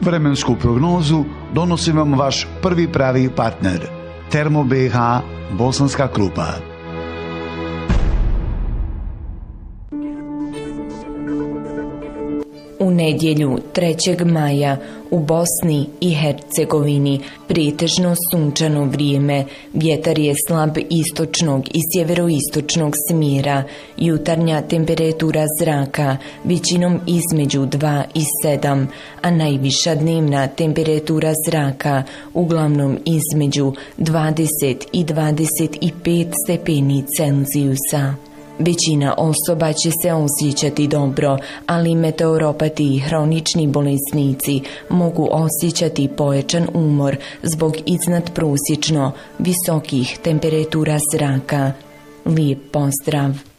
Vremensku prognozu donosi vam vaš prvi pravi partner, Termo BiH Bosanska Krupa. U nedjelju 3. maja u Bosni i Hercegovini pretežno sunčano vrijeme, vjetar je slab istočnog i sjeveroistočnog smjera, jutarnja temperatura zraka većinom između 2 i 7, a najviša dnevna temperatura zraka uglavnom između 20 i 25 stepeni Celzijusa. Većina osoba će se osjećati dobro, ali meteoropati i hronični bolesnici mogu osjećati pojačan umor zbog iznadprosječno visokih temperatura zraka. Lijep pozdrav!